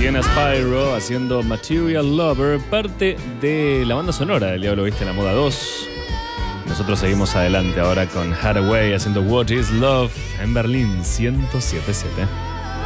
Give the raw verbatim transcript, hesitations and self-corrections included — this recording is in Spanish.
Sienna Spyro haciendo Material Lover, parte de la banda sonora del Diablo Viste la Moda dos. Nosotros seguimos adelante ahora con Hathaway haciendo What is Love en Berlín ciento siete punto siete.